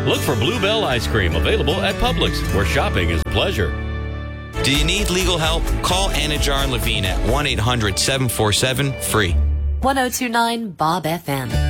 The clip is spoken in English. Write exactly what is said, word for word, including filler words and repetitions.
Look for Bluebell Ice Cream, available at Publix, where shopping is a pleasure. Do you need legal help? Call Anajar and Levine at one eight hundred seven four seven free. ten twenty-nine Bob F M.